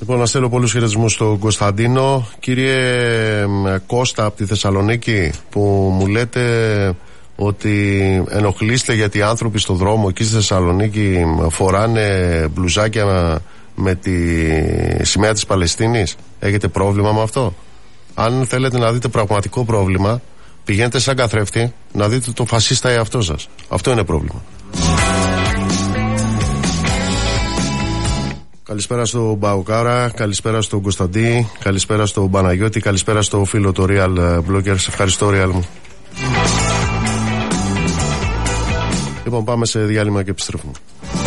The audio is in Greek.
Λοιπόν, να στέλνω πολλούς χαιρετισμούς στον Κωνσταντίνο. Κύριε Κώστα από τη Θεσσαλονίκη, που μου λέτε ότι ενοχλείστε γιατί οι άνθρωποι στο δρόμο εκεί στη Θεσσαλονίκη φοράνε μπλουζάκια με τη σημαία της Παλαιστίνης. Έχετε πρόβλημα με αυτό? Αν θέλετε να δείτε πραγματικό πρόβλημα, πηγαίνετε σαν καθρέφτη να δείτε το φασίστα εαυτό σας. Αυτό είναι πρόβλημα. Καλησπέρα στον Μπαουκάρα, καλησπέρα στον Κωνσταντή, καλησπέρα στον Παναγιώτη, καλησπέρα στο φίλο το Real Bloggers. Ευχαριστώ, Real μου. Λοιπόν, πάμε σε διάλειμμα και επιστρέφουμε.